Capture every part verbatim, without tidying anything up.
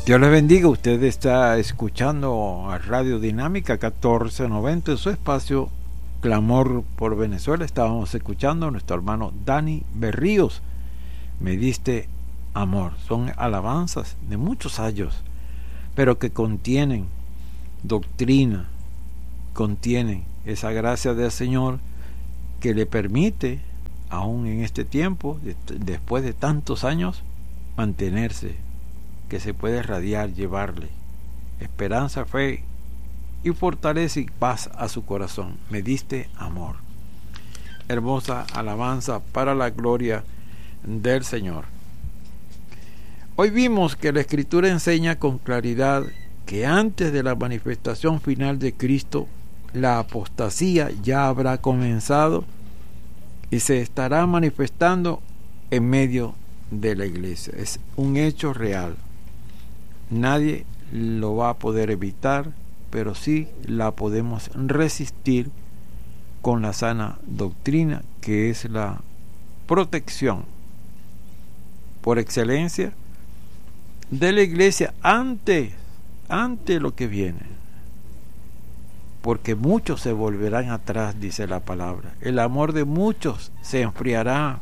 Dios les bendiga. Usted está escuchando a Radio Dinámica catorce noventa en su espacio Clamor por Venezuela. Estábamos escuchando a nuestro hermano Dani Berríos. Me diste amor. Son alabanzas de muchos años, pero que contienen doctrina, contienen esa gracia del Señor que le permite, aún en este tiempo, de, después de tantos años, mantenerse, que se puede radiar, llevarle esperanza, fe y fortaleza y paz a su corazón. Me diste amor. Hermosa alabanza para la gloria del Señor. Hoy vimos que la Escritura enseña con claridad que antes de la manifestación final de Cristo, la apostasía ya habrá comenzado y se estará manifestando en medio de la iglesia. Es un hecho real. Nadie lo va a poder evitar, pero sí la podemos resistir con la sana doctrina, que es la protección por excelencia de la iglesia ante, ante lo que viene. Porque muchos se volverán atrás, dice la palabra. El amor de muchos se enfriará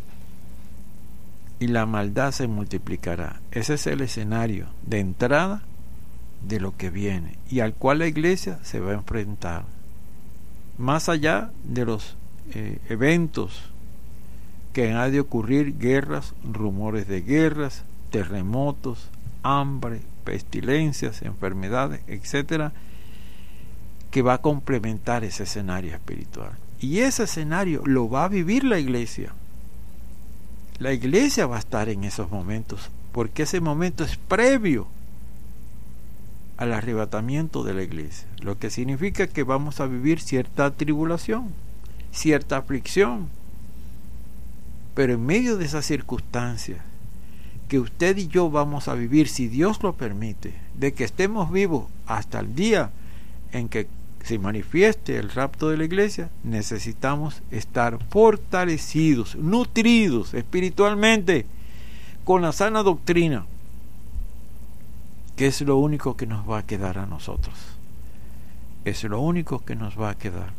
y la maldad se multiplicará. Ese es el escenario de entrada de lo que viene y al cual la iglesia se va a enfrentar. Más allá de los eh, eventos que han de ocurrir, guerras, rumores de guerras, terremotos, hambre, pestilencias, enfermedades, etcétera, que va a complementar ese escenario espiritual. Y ese escenario lo va a vivir la iglesia. La iglesia va a estar en esos momentos, porque ese momento es previo al arrebatamiento de la iglesia, lo que significa que vamos a vivir cierta tribulación, cierta aflicción, pero en medio de esas circunstancias que usted y yo vamos a vivir, si Dios lo permite, de que estemos vivos hasta el día en que se manifieste el rapto de la iglesia, necesitamos estar fortalecidos, nutridos espiritualmente con la sana doctrina, que es lo único que nos va a quedar a nosotros. Es lo único que nos va a quedar.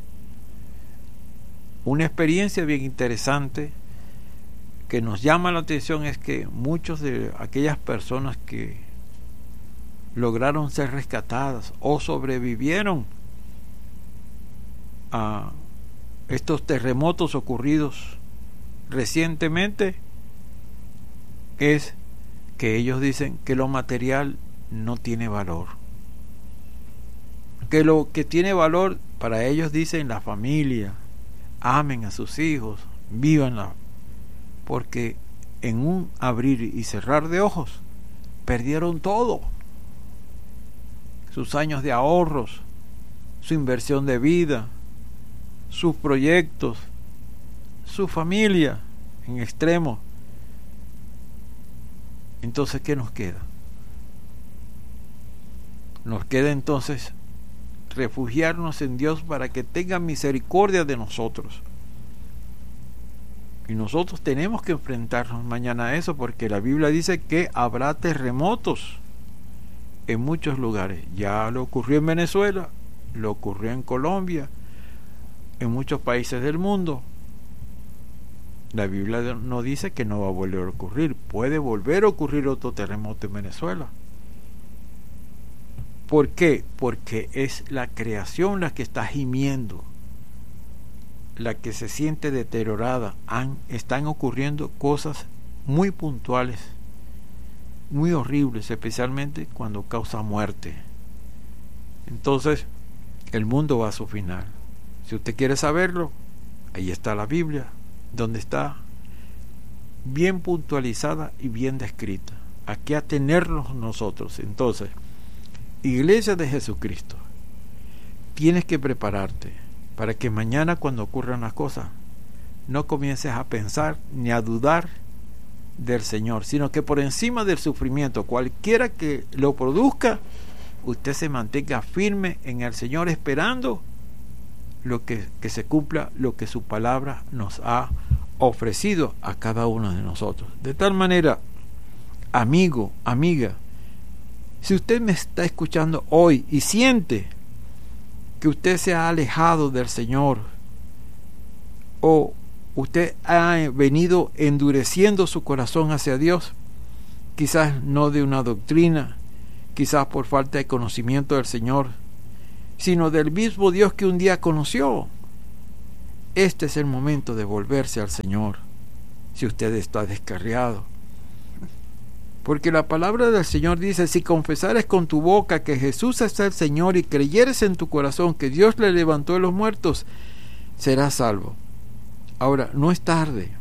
Una experiencia bien interesante que nos llama la atención es que muchos de aquellas personas que lograron ser rescatadas o sobrevivieron a estos terremotos ocurridos recientemente, es que ellos dicen que lo material no tiene valor, que lo que tiene valor para ellos, dicen, la familia, amen a sus hijos, vívanla, porque en un abrir y cerrar de ojos perdieron todo, sus años de ahorros, su inversión de vida, sus proyectos, su familia en extremo. Entonces, ¿qué nos queda? Nos queda entonces refugiarnos en Dios para que tenga misericordia de nosotros. Y nosotros tenemos que enfrentarnos mañana a eso, porque la Biblia dice que habrá terremotos en muchos lugares. Ya lo ocurrió en Venezuela, lo ocurrió en Colombia, en muchos países del mundo. La Biblia no dice que no va a volver a ocurrir. Puede volver a ocurrir otro terremoto en Venezuela. ¿Por qué? Porque es la creación la que está gimiendo, la que se siente deteriorada. Han, están ocurriendo cosas muy puntuales, muy horribles, especialmente cuando causa muerte. Entonces, el mundo va a su final. Si usted quiere saberlo, ahí está la Biblia, donde está bien puntualizada y bien descrita. Aquí a tenernos nosotros. Entonces, Iglesia de Jesucristo, tienes que prepararte para que mañana, cuando ocurran las cosas, no comiences a pensar ni a dudar del Señor, sino que por encima del sufrimiento, cualquiera que lo produzca, usted se mantenga firme en el Señor, esperando lo que, que se cumpla lo que su palabra nos ha ofrecido a cada uno de nosotros. De tal manera, amigo, amiga, Si usted me está escuchando hoy y siente que usted se ha alejado del Señor, o usted ha venido endureciendo su corazón hacia Dios, quizás no de una doctrina, quizás por falta de conocimiento del Señor, sino del mismo Dios que un día conoció, este es el momento de volverse al Señor, si usted está descarriado. Porque la palabra del Señor dice: si confesares con tu boca que Jesús es el Señor y creyeres en tu corazón que Dios le levantó de los muertos, serás salvo. Ahora, no es tarde.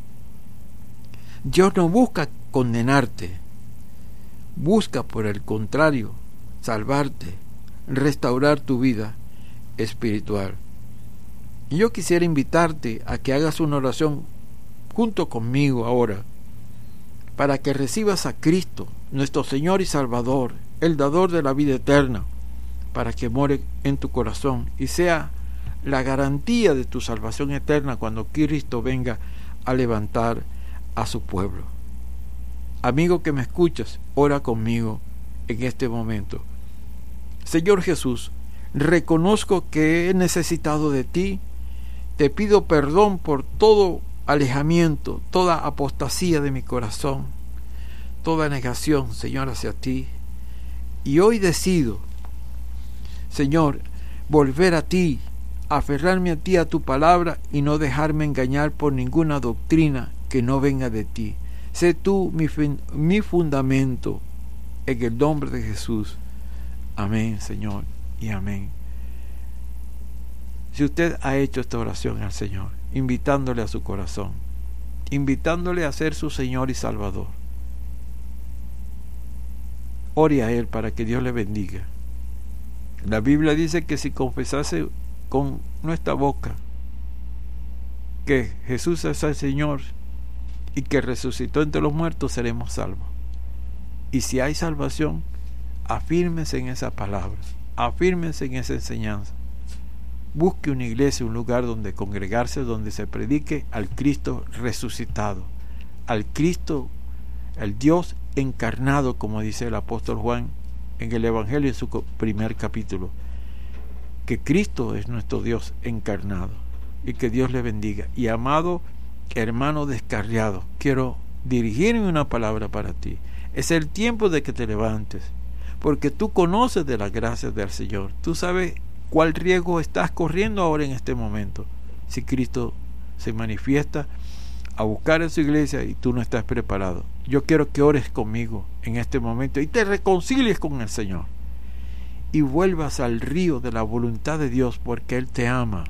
Dios no busca condenarte, busca por el contrario salvarte, restaurar tu vida espiritual. Y yo quisiera invitarte a que hagas una oración junto conmigo ahora, para que recibas a Cristo, nuestro Señor y Salvador, el dador de la vida eterna, para que more en tu corazón y sea la garantía de tu salvación eterna cuando Cristo venga a levantar a su pueblo. Amigo que me escuchas, ora conmigo en este momento. Señor Jesús, reconozco que he necesitado de ti. Te pido perdón por todo alejamiento, toda apostasía de mi corazón, toda negación, Señor, hacia ti. Y hoy decido, Señor, volver a ti, aferrarme a ti, a tu palabra, y no dejarme engañar por ninguna doctrina que no venga de ti. Sé tú mi, mi fundamento, en el nombre de Jesús. Amén, Señor, y amén. Si usted ha hecho esta oración al Señor, invitándole a su corazón, invitándole a ser su Señor y Salvador, ore a Él para que Dios le bendiga. La Biblia dice que si confesase con nuestra boca que Jesús es el Señor y que resucitó entre los muertos, seremos salvos. Y si hay salvación, afírmese en esa palabra, afírmese en esa enseñanza. Busque una iglesia, un lugar donde congregarse, donde se predique al Cristo resucitado, al Cristo, el Dios encarnado, como dice el apóstol Juan en el Evangelio en su primer capítulo, que Cristo es nuestro Dios encarnado, y que Dios le bendiga. Y amado hermano descarriado, quiero dirigirme una palabra para ti. Es el tiempo de que te levantes, porque tú conoces de las gracias del Señor. Tú sabes cuál riesgo estás corriendo ahora en este momento, si Cristo se manifiesta a buscar en su iglesia y tú no estás preparado. Yo quiero que ores conmigo en este momento y te reconcilies con el Señor y vuelvas al río de la voluntad de Dios, porque Él te ama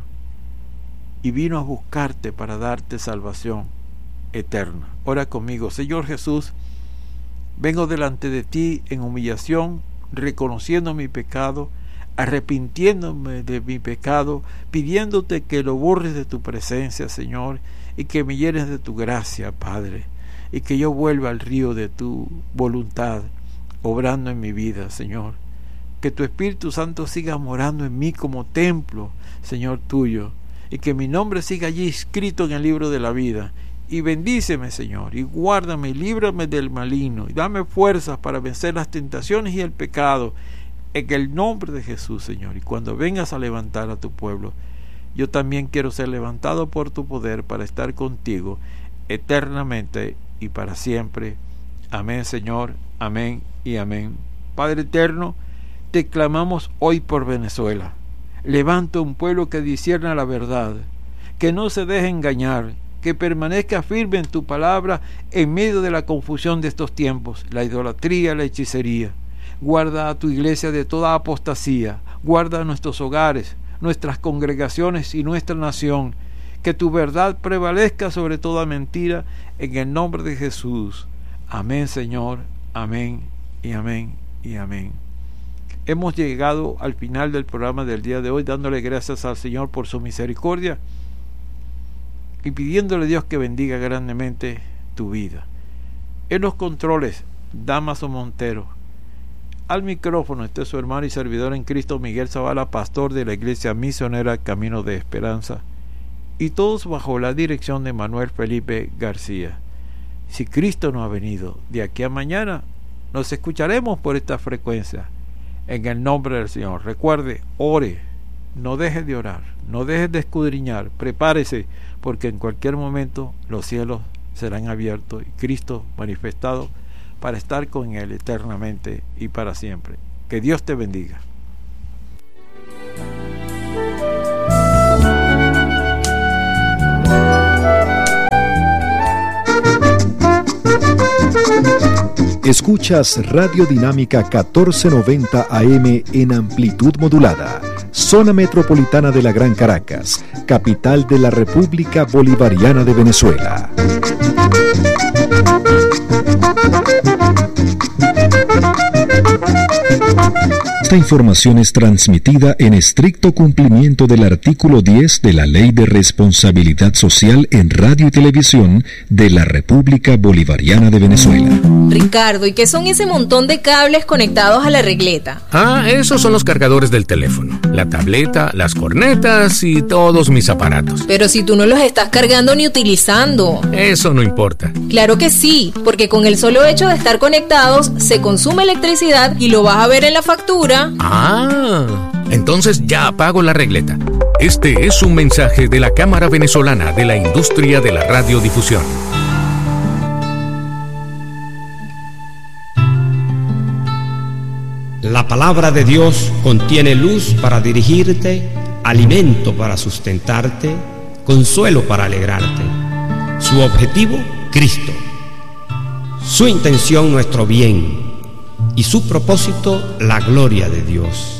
y vino a buscarte para darte salvación eterna. Ora conmigo. Señor Jesús, vengo delante de ti en humillación, reconociendo mi pecado, arrepintiéndome de mi pecado, pidiéndote que lo borres de tu presencia, Señor, y que me llenes de tu gracia, Padre, y que yo vuelva al río de tu voluntad, obrando en mi vida, Señor. Que tu Espíritu Santo siga morando en mí como templo, Señor, tuyo, y que mi nombre siga allí escrito en el libro de la vida. Y bendíceme, Señor, y guárdame y líbrame del maligno, y dame fuerzas para vencer las tentaciones y el pecado, en el nombre de Jesús, Señor. Y cuando vengas a levantar a tu pueblo, yo también quiero ser levantado por tu poder para estar contigo eternamente y para siempre. Amén, Señor. Amén y amén. Padre eterno, te clamamos hoy por Venezuela. Levanta un pueblo que discierna la verdad, que no se deje engañar, que permanezca firme en tu palabra en medio de la confusión de estos tiempos, la idolatría, la hechicería. Guarda a tu iglesia de toda apostasía, guarda nuestros hogares, nuestras congregaciones y nuestra nación. Que tu verdad prevalezca sobre toda mentira, en el nombre de Jesús. Amén, Señor. Amén y amén y amén. Hemos llegado al final del programa del día de hoy, dándole gracias al Señor por su misericordia y pidiéndole a Dios que bendiga grandemente tu vida. En los controles, Damaso Montero. Al micrófono está su hermano y servidor en Cristo, Miguel Zavala, pastor de la Iglesia Misionera Camino de Esperanza, y todos bajo la dirección de Manuel Felipe García. Si Cristo no ha venido de aquí a mañana, nos escucharemos por esta frecuencia. En el nombre del Señor. Recuerde, ore, no deje de orar, no deje de escudriñar, prepárese, porque en cualquier momento los cielos serán abiertos y Cristo manifestado para estar con Él eternamente y para siempre. Que Dios te bendiga. Escuchas Radio Dinámica catorce noventa A M en amplitud modulada, zona metropolitana de la Gran Caracas, capital de la República Bolivariana de Venezuela. Esta información es transmitida en estricto cumplimiento del artículo diez de la Ley de Responsabilidad Social en Radio y Televisión de la República Bolivariana de Venezuela. Ricardo, ¿y qué son ese montón de cables conectados a la regleta? Ah, esos son los cargadores del teléfono, la tableta, las cornetas y todos mis aparatos. Pero si tú no los estás cargando ni utilizando. Eso no importa. Claro que sí, porque con el solo hecho de estar conectados se consume electricidad y lo vas a ver en la factura. Ah, entonces ya apago la regleta. Este es un mensaje de la Cámara Venezolana de la Industria de la Radiodifusión. La palabra de Dios contiene luz para dirigirte, alimento para sustentarte, consuelo para alegrarte. Su objetivo, Cristo. Su intención, nuestro bien. Y su propósito, la gloria de Dios.